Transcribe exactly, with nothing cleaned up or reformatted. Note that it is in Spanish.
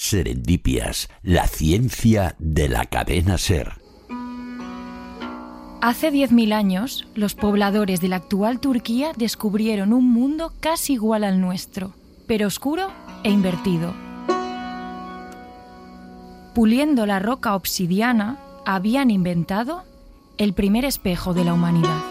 Serendipias, la ciencia de la cadena SER. Hace diez mil años, los pobladores de la actual Turquía descubrieron un mundo casi igual al nuestro, pero oscuro e invertido. Puliendo la roca obsidiana, habían inventado el primer espejo de la humanidad.